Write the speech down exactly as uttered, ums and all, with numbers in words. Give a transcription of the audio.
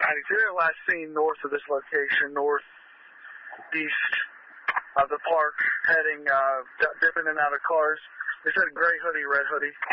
ninety-two, last seen north of this location, northeast of the park, heading, uh, dipping in and out of cars. They said gray hoodie, red hoodie.